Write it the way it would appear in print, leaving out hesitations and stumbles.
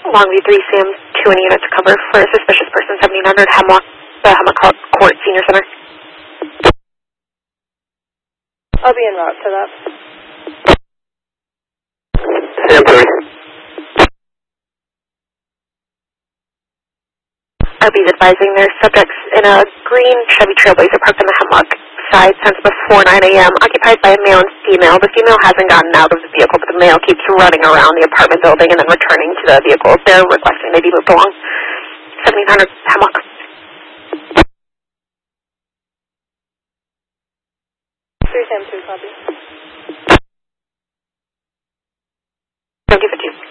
Longview 3 Sam 2 in units cover for a suspicious person, 1700 Hemlock, the Hemlock Court Senior Center. I'll be en route to that. Sam 3. RB's advising their subjects in a green Chevy Trailblazer parked on the Hemlock side since before 9 a.m., occupied by a male and female. The female hasn't gotten out of the vehicle, but the male keeps running around the apartment building and then returning to the vehicle. They're requesting they be moved along. 1700 Hemlock. 3 Sam 2, copy. Thank you for 2.